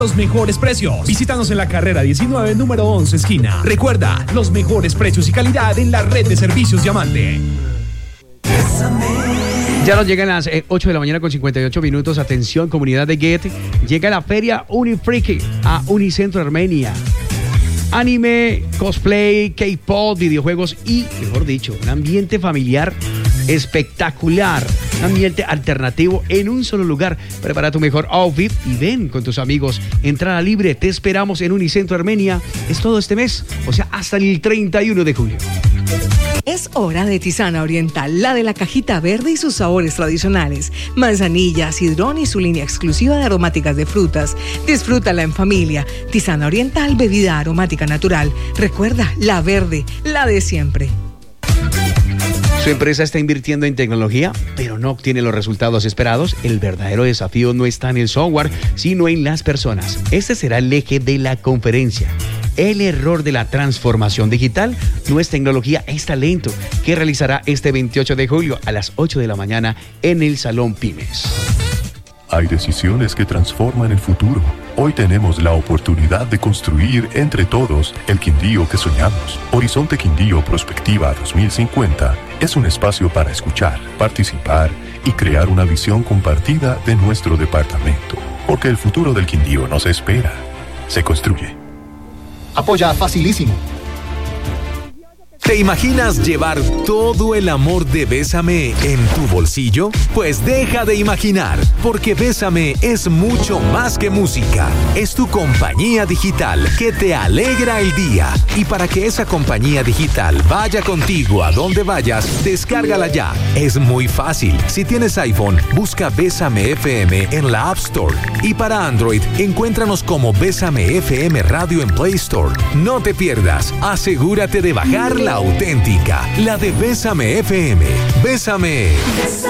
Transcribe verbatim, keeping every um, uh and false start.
Los mejores precios. Visítanos en la carrera diecinueve, número once, esquina. Recuerda, los mejores precios y calidad en la red de servicios Diamante. Ya nos llegan las eh, ocho de la mañana con cincuenta y ocho minutos. Atención, comunidad de Get. Llega la feria Unifreaky a Unicentro Armenia. Anime, cosplay, K-pop, videojuegos y, mejor dicho, un ambiente familiar espectacular. Un ambiente alternativo en un solo lugar. Prepara tu mejor outfit y ven con tus amigos. Entrada libre. Te esperamos en Unicentro Armenia. Es todo este mes, o sea, hasta el treinta y uno de julio. Es hora de Tisana Oriental, la de la cajita verde y sus sabores tradicionales. Manzanilla, sidrón y su línea exclusiva de aromáticas de frutas. Disfrútala en familia. Tisana Oriental, bebida aromática natural. Recuerda, la verde, la de siempre. Su empresa está invirtiendo en tecnología, pero no obtiene los resultados esperados. El verdadero desafío no está en el software, sino en las personas. Este será el eje de la conferencia. El error de la transformación digital no es tecnología, es talento, que realizará este veintiocho de julio a las ocho de la mañana en el Salón Pymes. Hay decisiones que transforman el futuro. Hoy tenemos la oportunidad de construir entre todos el Quindío que soñamos. Horizonte Quindío Prospectiva dos mil cincuenta es un espacio para escuchar, participar y crear una visión compartida de nuestro departamento. Porque el futuro del Quindío no se espera, se construye. Apoya facilísimo. ¿Te imaginas llevar todo el amor de Bésame en tu bolsillo? Pues deja de imaginar, porque Bésame es mucho más que música. Es tu compañía digital que te alegra el día. Y para que esa compañía digital vaya contigo a donde vayas, descárgala ya. Es muy fácil. Si tienes iPhone, busca Bésame F M en la App Store. Y para Android, encuéntranos como Bésame F M Radio en Play Store. No te pierdas. Asegúrate de bajar la auténtica, la de Bésame F M. Bésame.